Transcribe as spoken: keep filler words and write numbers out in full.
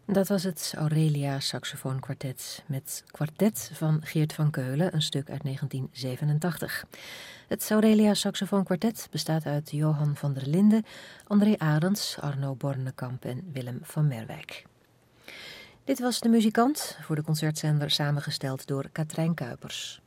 Dat was het Aurelia Saxofoonkwartet met Kwartet van Geert van Keulen, een stuk uit negentien zevenentachtig. Het Aurelia Saxofoonkwartet bestaat uit Johan van der Linden, André Arends, Arno Bornekamp en Willem van Merwijk. Dit was De Muzikant, voor de concertzender samengesteld door Katrijn Kuipers.